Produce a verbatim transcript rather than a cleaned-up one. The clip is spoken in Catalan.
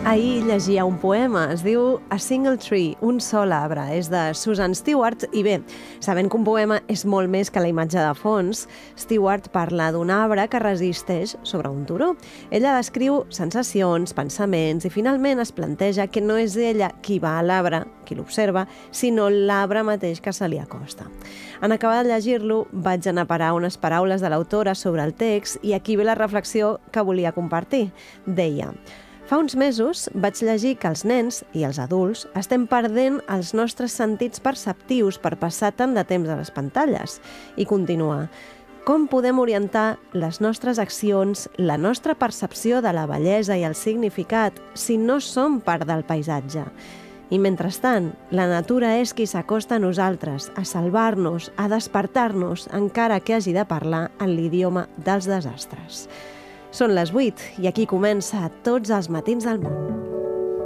Ahir llegia un poema, es diu A Single Tree, un sol arbre, és de Susan Stewart, i bé, sabent que un poema és molt més que la imatge de fons, Stewart parla d'un arbre que resisteix sobre un turó. Ella descriu sensacions, pensaments, i finalment es planteja que no és ella qui va a l'arbre, qui l'observa, sinó l'arbre mateix que se li acosta. En acabar de llegir-lo, vaig anar a parar unes paraules de l'autora sobre el text i aquí ve la reflexió que volia compartir. Deia: fa uns mesos vaig llegir que els nens i els adults estem perdent els nostres sentits perceptius per passar tant de temps a les pantalles. I continua: com podem orientar les nostres accions, la nostra percepció de la bellesa i el significat si no som part del paisatge? I mentrestant, la natura és qui s'acosta a nosaltres, a salvar-nos, a despertar-nos, encara que hagi de parlar en l'idioma dels desastres. Són les vuit i aquí comença Tots els matins del món.